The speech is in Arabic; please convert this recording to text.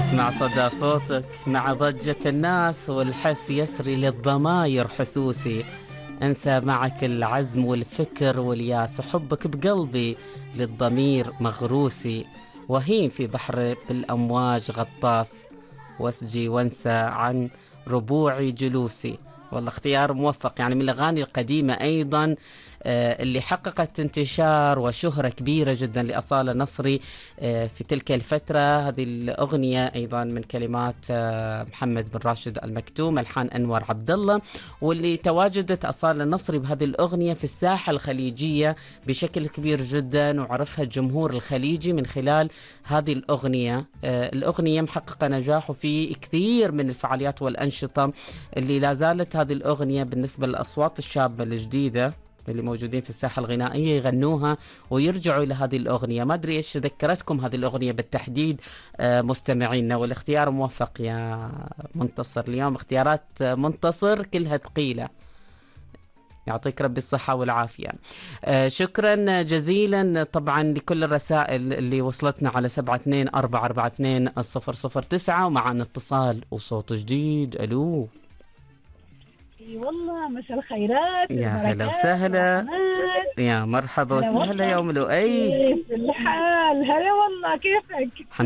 أسمع صدى صوتك مع ضجة الناس، والحس يسري للضماير حسوسي. أنسى معك العزم والفكر والياس، حبك بقلبي للضمير مغروسي. وهيم في بحر بالأمواج غطاس، واسجي وانسى عن ربوع جلوسي. والله اختيار موفق، يعني من الأغاني القديمة أيضا اللي حققت انتشار وشهرة كبيرة جدا لأصالة نصري في تلك الفترة. هذه الأغنية أيضا من كلمات محمد بن راشد المكتوم، ألحان أنور عبد الله، واللي تواجدت أصالة نصري بهذه الأغنية في الساحة الخليجية بشكل كبير جدا، وعرفها الجمهور الخليجي من خلال هذه الأغنية. الأغنية محققة نجاح في كثير من الفعاليات والأنشطة، اللي لا زالت هذه الأغنية بالنسبة للأصوات الشابة الجديدة اللي موجودين في الساحة الغنائية يغنوها ويرجعوا إلى هذه الأغنية. ما أدري إيش ذكرتكم هذه الأغنية بالتحديد مستمعينا. والاختيار موفق يا منتصر، اليوم اختيارات منتصر كلها ثقيلة، يعطيك ربي الصحة والعافية. شكرا جزيلا طبعا لكل الرسائل اللي وصلتنا على 72442009، ومعنا اتصال وصوت جديد. ألو، والله مساء الخيرات يا هلا والبركات وسهلا، والرحمات. يا مرحبا هلا وسهلا والله، يا أم لؤي. كيف الحال؟ هلا والله، كيفك؟